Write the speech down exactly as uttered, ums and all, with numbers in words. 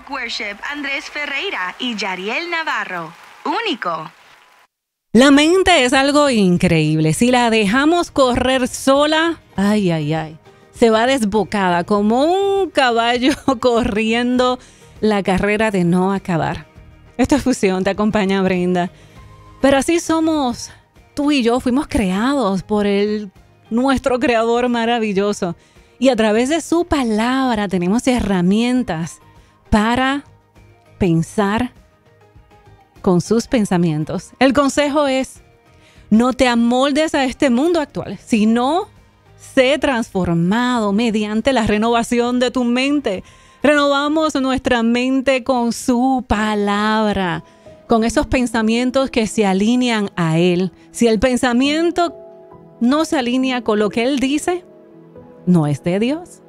Music Worship, Andrés Ferreira y Yariel Navarro. Único. La mente es algo increíble. Si la dejamos correr sola, ay, ay, ay, se va desbocada como un caballo corriendo la carrera de no acabar. Esta es Fusión, te acompaña Brenda. Pero así somos tú y yo, fuimos creados por el, nuestro creador maravilloso. Y a través de su palabra tenemos herramientas para pensar con sus pensamientos. El consejo es: no te amoldes a este mundo actual, sino sé transformado mediante la renovación de tu mente. Renovamos nuestra mente con su palabra, con esos pensamientos que se alinean a Él. Si el pensamiento no se alinea con lo que Él dice, no es de Dios.